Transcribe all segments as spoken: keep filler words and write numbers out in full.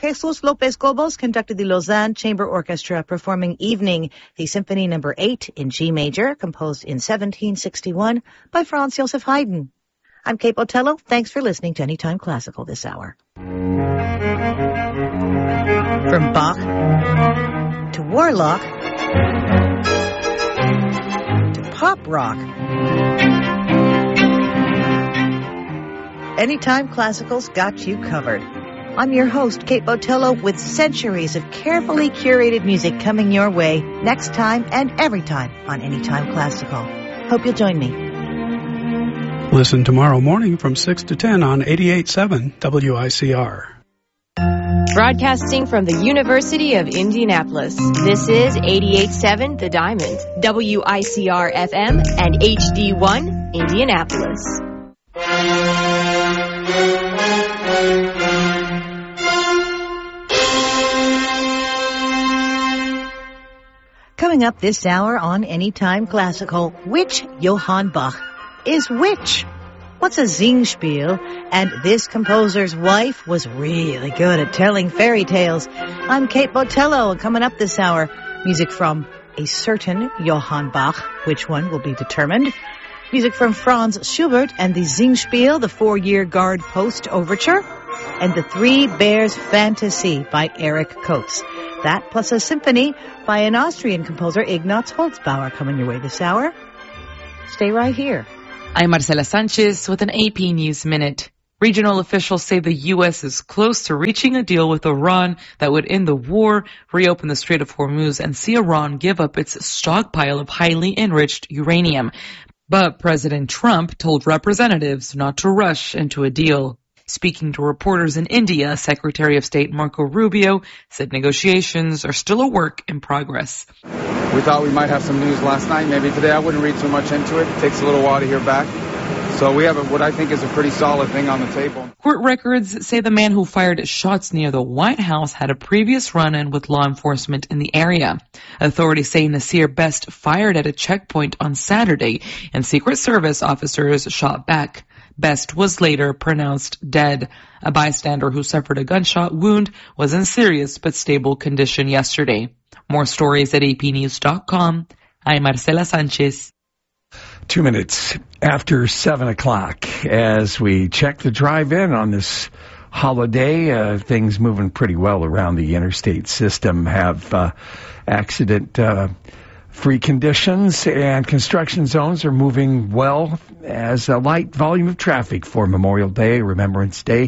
Jesus Lopez Cobos conducted the Lausanne Chamber Orchestra performing Evening, the Symphony Number eight in G major, composed in seventeen sixty-one by Franz Joseph Haydn. I'm Kate Botello. Thanks for listening to Anytime Classical this hour. From Bach to Warlock to pop rock. Anytime Classical's got you covered. I'm your host, Kate Botello, with centuries of carefully curated music coming your way next time and every time on Anytime Classical. Hope you'll join me. Listen tomorrow morning from six to ten on eighty-eight point seven W I C R. Broadcasting from the University of Indianapolis, this is eighty-eight point seven The Diamond, W I C R F M, and H D one, Indianapolis. Coming up this hour on Anytime Classical, which Johann Bach is which? What's a Singspiel? And this composer's wife was really good at telling fairy tales. I'm Kate Botello, and coming up this hour, music from a certain Johann Bach. Which one will be determined? Music from Franz Schubert and the Singspiel, the four-year guard post overture, and the Three Bears Fantasy by Erich Coates. That plus a symphony by an Austrian composer, Ignaz Holzbauer, coming your way this hour. Stay right here. I'm Marcela Sanchez with an A P News Minute. Regional officials say the U S is close to reaching a deal with Iran that would end the war, reopen the Strait of Hormuz, and see Iran give up its stockpile of highly enriched uranium. But President Trump told representatives not to rush into a deal. Speaking to reporters in India, Secretary of State Marco Rubio said negotiations are still a work in progress. We thought we might have some news last night. Maybe today. I wouldn't read too much into it. It takes a little while to hear back. So we have a, what I think is a pretty solid thing on the table. Court records say the man who fired shots near the White House had a previous run-in with law enforcement in the area. Authorities say Nasir Best fired at a checkpoint on Saturday, and Secret Service officers shot back. Best was later pronounced dead. A bystander who suffered a gunshot wound was in serious but stable condition yesterday. More stories at A P news dot com. I'm Marcela Sanchez. Two minutes after seven o'clock as we check the drive-in on this holiday. Uh, things moving pretty well around the interstate system. Have uh, accident uh, free conditions, and construction zones are moving well as a light volume of traffic for Memorial Day, Remembrance Day.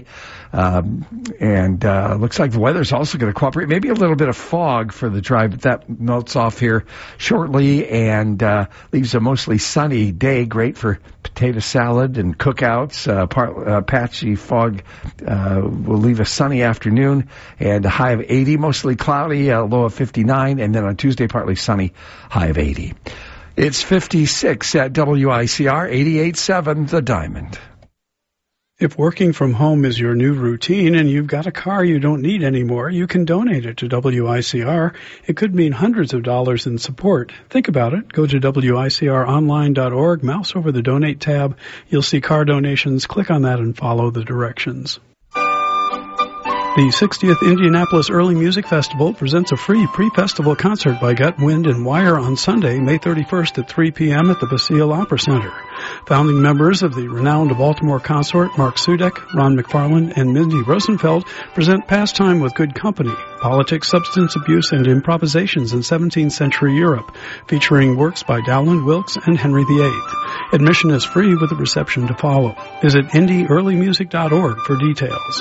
Um, and uh, looks like the weather's also going to cooperate. Maybe a little bit of fog for the drive, but that melts off here shortly and uh, leaves a mostly sunny day. Great for potato salad and cookouts. Uh, part, uh, patchy fog uh, will leave a sunny afternoon and a high of eighty, mostly cloudy, a low of fifty-nine, and then on Tuesday, partly sunny, high of eighty. It's fifty-six at W I C R, eighty-eight point seven The Diamond. If working from home is your new routine and you've got a car you don't need anymore, you can donate it to W I C R. It could mean hundreds of dollars in support. Think about it. Go to W I C R online dot org, mouse over the Donate tab. You'll see car donations. Click on that and follow the directions. The sixtieth Indianapolis Early Music Festival presents a free pre-festival concert by Gut, Wind, and Wire on Sunday, May thirty-first at three p.m. at the Basile Opera Center. Founding members of the renowned Baltimore Consort, Mark Sudek, Ron McFarland, and Mindy Rosenfeld, present Pastime with Good Company, Politics, Substance Abuse, and Improvisations in seventeenth century Europe, featuring works by Dowland, Wilkes, and Henry the eighth. Admission is free with a reception to follow. Visit indy early music dot org for details.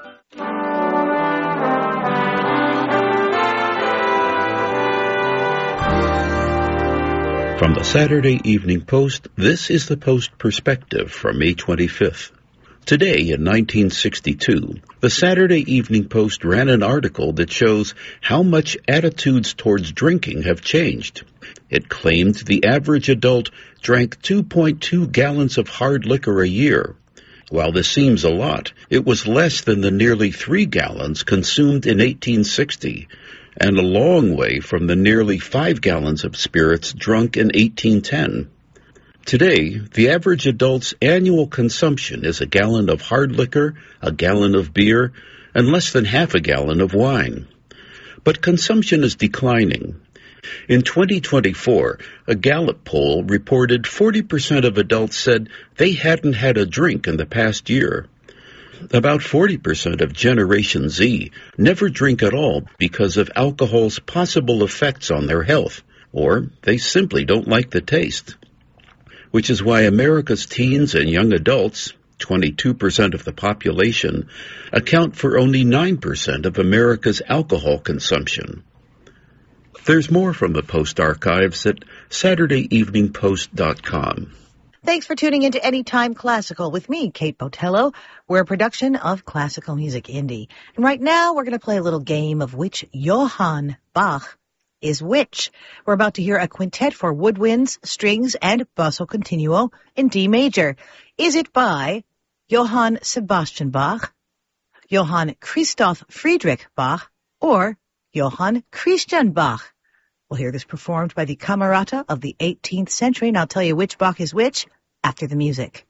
From the Saturday Evening Post, this is the Post Perspective for May twenty-fifth. Today, in nineteen sixty-two, the Saturday Evening Post ran an article that shows how much attitudes towards drinking have changed. It claimed the average adult drank two point two gallons of hard liquor a year. While this seems a lot, it was less than the nearly three gallons consumed in eighteen sixty, and a long way from the nearly five gallons of spirits drunk in eighteen ten. Today, the average adult's annual consumption is a gallon of hard liquor, a gallon of beer, and less than half a gallon of wine. But consumption is declining. In twenty twenty-four, a Gallup poll reported forty percent of adults said they hadn't had a drink in the past year. About forty percent of Generation Z never drink at all because of alcohol's possible effects on their health, or they simply don't like the taste. Which is why America's teens and young adults, twenty-two percent of the population, account for only nine percent of America's alcohol consumption. There's more from the Post archives at Saturday Evening Post dot com. Thanks for tuning into Anytime Classical with me, Kate Botello. We're a production of Classical Music Indie. And right now, we're going to play a little game of which Johann Bach is which. We're about to hear a quintet for woodwinds, strings, and basso continuo in D major. Is it by Johann Sebastian Bach, Johann Christoph Friedrich Bach, or Johann Christian Bach? We'll hear this performed by the Camerata of the eighteenth century, and I'll tell you which Bach is which after the music.